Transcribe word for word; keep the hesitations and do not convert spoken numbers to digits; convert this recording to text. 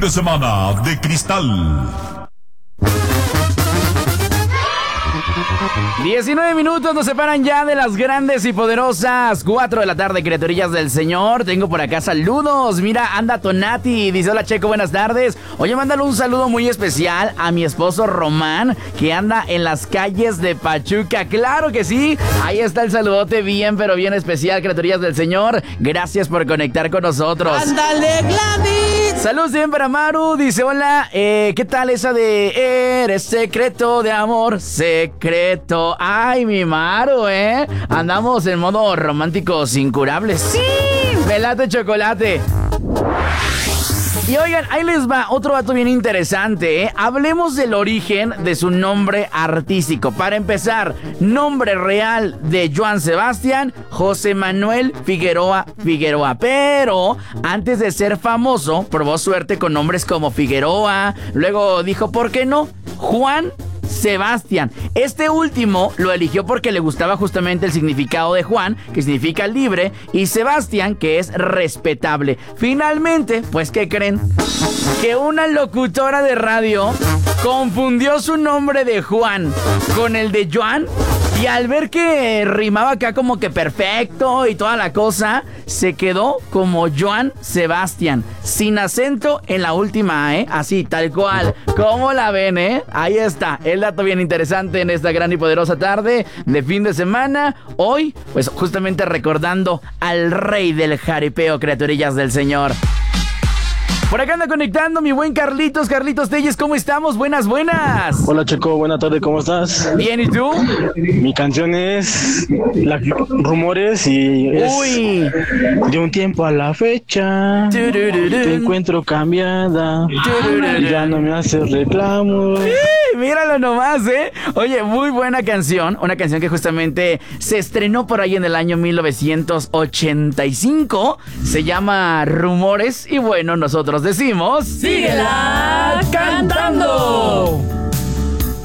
de semana de cristal. diecinueve minutos nos separan ya de las grandes y poderosas cuatro de la tarde, criaturillas del Señor. Tengo por acá saludos. Mira, anda Tonati, dice: hola Checo, buenas tardes. Oye, mándale un saludo muy especial a mi esposo Román, que anda en las calles de Pachuca. Claro que sí, ahí está el saludote bien, pero bien especial, criaturillas del Señor. Gracias por conectar con nosotros. ¡Ándale, Gladys! Saludos bien para Maru, dice: hola, eh, ¿qué tal esa de eres secreto de amor? Secreto. Ay, mi Maru, ¿eh? Andamos en modo románticos incurables. ¡Sí! Velate chocolate. Y oigan, ahí les va otro dato bien interesante, ¿eh? Hablemos del origen de su nombre artístico. Para empezar, nombre real de Joan Sebastián, José Manuel Figueroa Figueroa. Pero antes de ser famoso, probó suerte con nombres como Figueroa. Luego dijo, ¿por qué no? Juan Sebastián. Este último lo eligió porque le gustaba justamente el significado de Juan, que significa libre, y Sebastián, que es respetable. Finalmente, pues, ¿qué creen? Que una locutora de radio confundió su nombre de Juan con el de Joan, y al ver que rimaba acá como que perfecto y toda la cosa, se quedó como Joan Sebastián, sin acento en la última, ¿eh? Así, tal cual. ¿Cómo la ven, eh? Ahí está, el dato bien interesante en esta gran y poderosa tarde de fin de semana. Hoy, pues justamente recordando al rey del jaripeo, criaturillas del Señor. Por acá anda conectando mi buen Carlitos, Carlitos Telles, ¿cómo estamos? Buenas, buenas. Hola Checo, buena tarde, ¿cómo estás? Bien, ¿y tú? Mi canción es la, Rumores y es Uy. De un tiempo a la fecha te encuentro cambiada, ya no me haces reclamos. Sí, míralo nomás, ¿eh? Oye, muy buena canción, una canción que justamente se estrenó por ahí en el año mil novecientos ochenta y cinco, se llama Rumores y bueno, nosotros decimos... ¡Síguela cantando!